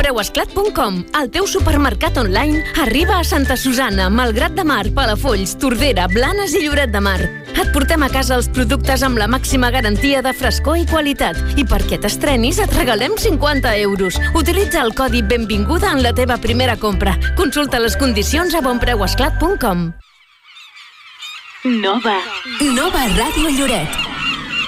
bonpreuesclat.com. El teu supermercat online arriba a Santa Susanna, Malgrat de Mar, Palafolls, Tordera, Blanes i Lloret de Mar. Et portem a casa els productes amb la màxima garantia de frescor i qualitat. I perquè t'estrenis et regalem 50 euros. Utilitza el codi Benvinguda en la teva primera compra. Consulta les condicions a bonpreuesclat.com. Nova Ràdio Lloret.